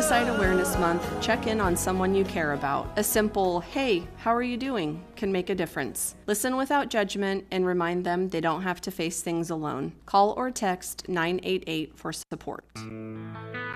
Suicide Awareness Month, check in on someone you care about. A simple, "Hey, how are you doing?" can make a difference. Listen without judgment and remind them they don't have to face things alone. Call or text 988 for support.